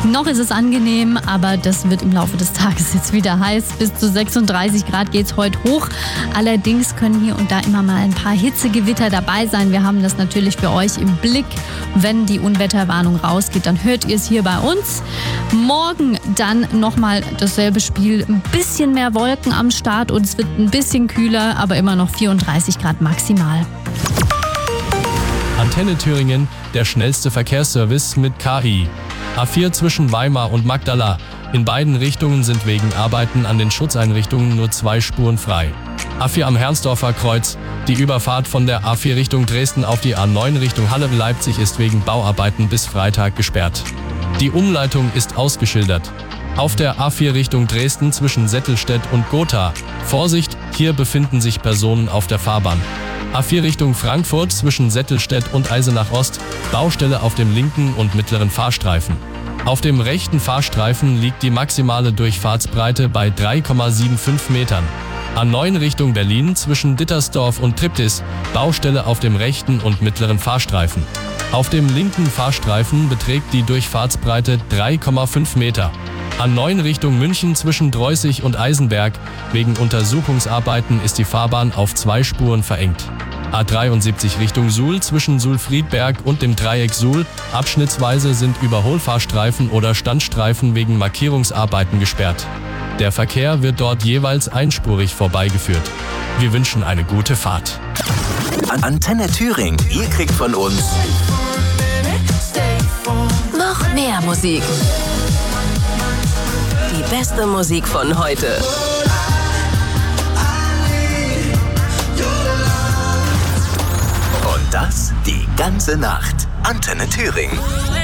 Noch ist es angenehm, aber das wird im Laufe des Tages jetzt wieder heiß. Bis zu 36 Grad geht es heute hoch. Allerdings können hier und da immer mal ein paar Hitzegewitter dabei sein. Wir haben das natürlich für euch im Blick. Wenn die Unwetterwarnung rausgeht, dann hört ihr es hier bei uns. Morgen dann nochmal dasselbe Spiel. Ein bisschen mehr Wolken am Start und es wird ein bisschen kühler, aber immer noch 34 Grad maximal. Antenne Thüringen, der schnellste Verkehrsservice mit KI. A4 zwischen Weimar und Magdala. In beiden Richtungen sind wegen Arbeiten an den Schutzeinrichtungen nur 2 Spuren frei. A4 am Herrnsdorfer Kreuz. Die Überfahrt von der A4 Richtung Dresden auf die A9 Richtung Halle-Leipzig ist wegen Bauarbeiten bis Freitag gesperrt. Die Umleitung ist ausgeschildert. Auf der A4 Richtung Dresden zwischen Settelstedt und Gotha. Vorsicht, hier befinden sich Personen auf der Fahrbahn. A4 Richtung Frankfurt zwischen Settelstedt und Eisenach Ost, Baustelle auf dem linken und mittleren Fahrstreifen. Auf dem rechten Fahrstreifen liegt die maximale Durchfahrtsbreite bei 3,75 Metern. A9 Richtung Berlin zwischen Dittersdorf und Triptis, Baustelle auf dem rechten und mittleren Fahrstreifen. Auf dem linken Fahrstreifen beträgt die Durchfahrtsbreite 3,5 Meter. A9 Richtung München zwischen Dreußig und Eisenberg. Wegen Untersuchungsarbeiten ist die Fahrbahn auf 2 Spuren verengt. A73 Richtung Suhl zwischen Suhl-Friedberg und dem Dreieck Suhl. Abschnittsweise sind Überholfahrstreifen oder Standstreifen wegen Markierungsarbeiten gesperrt. Der Verkehr wird dort jeweils einspurig vorbeigeführt. Wir wünschen eine gute Fahrt. Antenne Thüringen, ihr kriegt von uns noch mehr Musik. Die beste Musik von heute. Und das die ganze Nacht. Antenne Thüringen.